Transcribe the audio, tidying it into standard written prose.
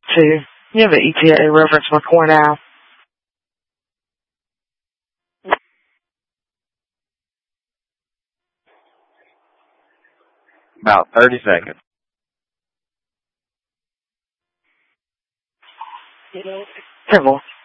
2. You have an ETA reference for point out. About 30 seconds. Trimble.